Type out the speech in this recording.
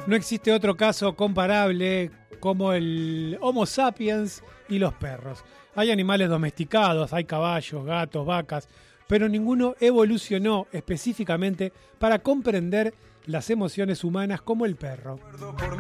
No existe otro caso comparable como el Homo sapiens y los perros. Hay animales domesticados, hay caballos, gatos, vacas, pero ninguno evolucionó específicamente para comprender las emociones humanas como el perro.